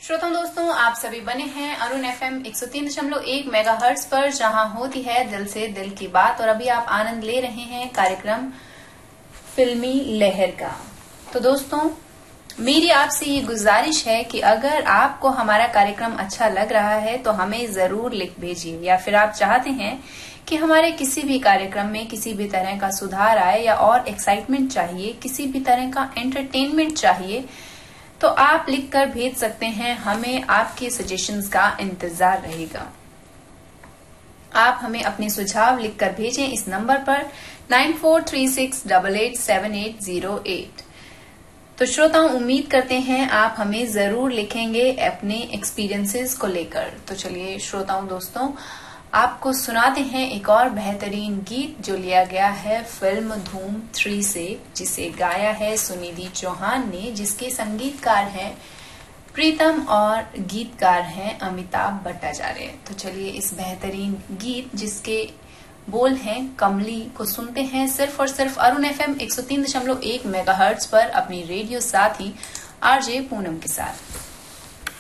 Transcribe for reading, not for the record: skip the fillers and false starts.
श्रोताओं दोस्तों, आप सभी बने हैं अरुण FM 103.1 मेगाहर्ट्ज पर, जहां होती है दिल से दिल की बात। और अभी आप आनंद ले रहे हैं कार्यक्रम फिल्मी लहर का। तो दोस्तों, मेरी आपसे ये गुजारिश है कि अगर आपको हमारा कार्यक्रम अच्छा लग रहा है तो हमें जरूर लिख भेजिए, या फिर आप चाहते हैं कि हमारे किसी भी कार्यक्रम में किसी भी तरह का सुधार आए या और एक्साइटमेंट चाहिए, किसी भी तरह का एंटरटेनमेंट चाहिए, तो आप लिखकर भेज सकते हैं। हमें आपके सजेशंस का इंतजार रहेगा। आप हमें अपने सुझाव लिखकर भेजें इस नंबर पर 9436887808। तो श्रोताओं, उम्मीद करते हैं आप हमें जरूर लिखेंगे अपने एक्सपीरियंसेस को लेकर। तो चलिए श्रोताओं दोस्तों, आपको सुनाते हैं एक और बेहतरीन गीत जो लिया गया है फिल्म धूम 3 से, जिसे गाया है सुनिधि चौहान ने, जिसके संगीतकार हैं प्रीतम और गीतकार हैं अमिताभ भट्टाचार्य। तो चलिए इस बेहतरीन गीत जिसके बोल हैं कमली को सुनते हैं सिर्फ और सिर्फ अरुण FM 103.1 मेगाहर्ट्ज पर अपनी रेडियो साथी RJ पूनम के साथ।